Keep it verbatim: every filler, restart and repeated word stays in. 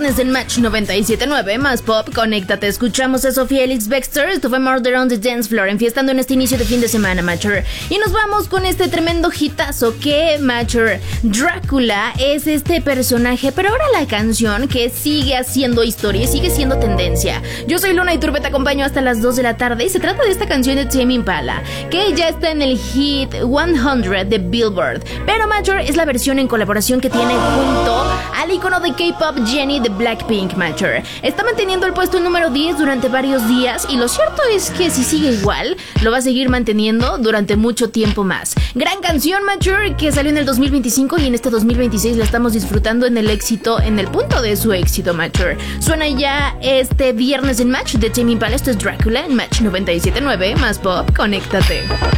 viernes en Match noventa y siete punto nueve, más pop, conéctate. Escuchamos a Sofía Elix Bextor, esto fue Murder on the Dance Floor, enfiestando en este inicio de fin de semana, Matcher. Y nos vamos con este tremendo hitazo que, Matcher, Drácula es este personaje, pero ahora la canción que sigue haciendo historia y sigue siendo tendencia. Yo soy Luna Iturbe, te acompaño hasta las dos de la tarde y se trata de esta canción de Tame Impala, que ya está en el hit cien de Billboard. Pero, Matcher, es la versión en colaboración que tiene junto al icono de K-pop Jennie de Blackpink, Matcher. Está manteniendo el puesto número diez durante varios días y lo cierto es que si sigue igual, lo va a seguir manteniendo durante mucho tiempo más. Gran canción, Matcher, que salió en el dos mil veinticinco y en este dos mil veintiséis la estamos disfrutando en el éxito, en el punto de su éxito, Matcher. Suena ya este viernes en Match de Tame Impala. Esto es Drácula en Match noventa y siete punto nueve, más pop, conéctate.